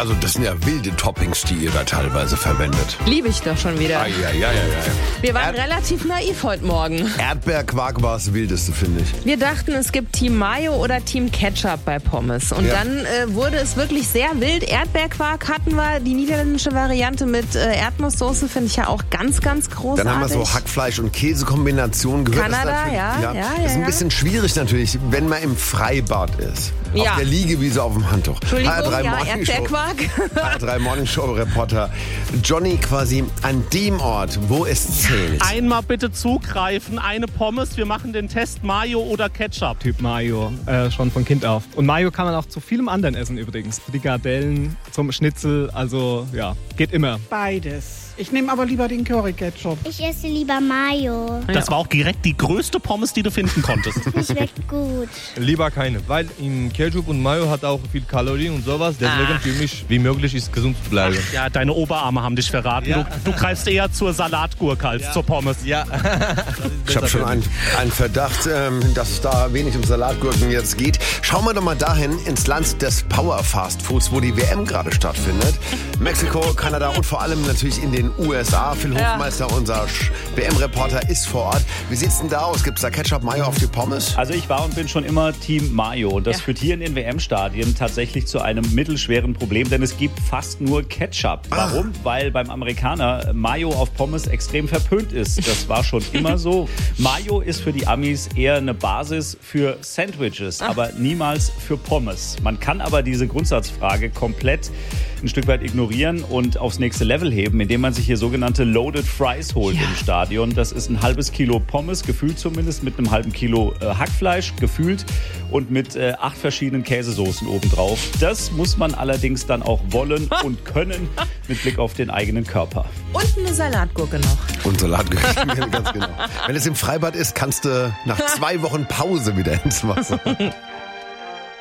Also das sind ja wilde Toppings, die ihr da teilweise verwendet. Liebe ich doch schon wieder. Ja. Wir waren relativ naiv heute Morgen. Erdbeerquark war das Wildeste, finde ich. Wir dachten, es gibt Team Mayo oder Team Ketchup bei Pommes. Und dann wurde es wirklich sehr wild. Erdbeerquark hatten wir, die niederländische Variante mit Erdnusssoße finde ich ja auch ganz, ganz großartig. Dann haben wir so Hackfleisch- und Käsekombinationen gehört. Kanada, das ist ein bisschen schwierig natürlich, wenn man im Freibad ist. Ja. Auf der Liegewiese auf dem Handtuch. Entschuldigung, Erdbeerquark. Erdbeerquark. HR3 Morningshow-Reporter Johnny quasi an dem Ort, wo es zählt. Einmal bitte zugreifen, eine Pommes, wir machen den Test Mayo oder Ketchup. Typ Mayo, schon von Kind auf. Und Mayo kann man auch zu vielem anderen essen übrigens. Frikadellen, zum Schnitzel, also ja, geht immer. Beides. Ich nehme aber lieber den Curry-Ketchup. Ich esse lieber Mayo. Das war auch direkt die größte Pommes, die du finden konntest. Die schmeckt gut. Lieber keine, weil in Ketchup und Mayo hat auch viel Kalorien und sowas. Deswegen für mich, wie möglich ist, gesund zu bleiben. Ach, ja, deine Oberarme haben dich verraten. Ja. Du greifst eher zur Salatgurke als zur Pommes. Ja. Ich habe schon einen Verdacht, dass es da wenig um Salatgurken jetzt geht. Schauen wir doch mal dahin, ins Land des Power-Fast-Foods, wo die WM gerade stattfindet. Mexiko, Kanada und vor allem natürlich in den USA. Phil Hofmeister, unser WM-Reporter, ist vor Ort. Wie sieht's denn da aus? Gibt's da Ketchup, Mayo auf die Pommes? Also ich war und bin schon immer Team Mayo. Das führt hier in den WM-Stadien tatsächlich zu einem mittelschweren Problem, denn es gibt fast nur Ketchup. Warum? Weil beim Amerikaner Mayo auf Pommes extrem verpönt ist. Das war schon immer so. Mayo ist für die Amis eher eine Basis für Sandwiches, aber niemals für Pommes. Man kann aber diese Grundsatzfrage komplett ein Stück weit ignorieren und aufs nächste Level heben, indem man sich hier sogenannte Loaded Fries holt im Stadion. Das ist ein halbes Kilo Pommes, gefühlt zumindest, mit einem halben Kilo Hackfleisch, gefühlt, und mit 8 verschiedenen Käsesoßen obendrauf. Das muss man allerdings dann auch wollen und können, mit Blick auf den eigenen Körper. Und eine Salatgurke noch. Und Salatgurken, ganz genau. Wenn es im Freibad ist, kannst du nach 2 Wochen Pause wieder ins Wasser.